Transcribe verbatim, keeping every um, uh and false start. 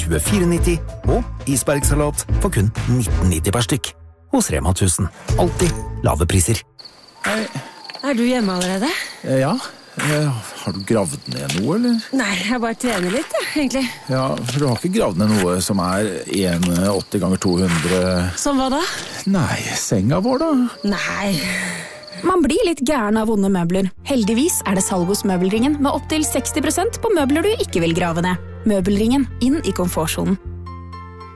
tjuefire nitti og isbergsalat for kun nitten nitti per stykk. Hos Rema tusen. Alltid lave priser. Hei. Er du hjemme allerede? Ja. Har du gravd ned noe, eller? Nei, jeg bare trener litt, ja, egentlig. Ja, for du har ikke gravd ned noe som er en åtti ganger to hundre... Som hva da? Nei, senga vår da? Nei. Man blir litt gæren av vonde møbler. Heldigvis er det salg hos Møbelringen med opp til seksti prosent på møbler du ikke vil grave ned. Møbelringen, inn i komfortzonen.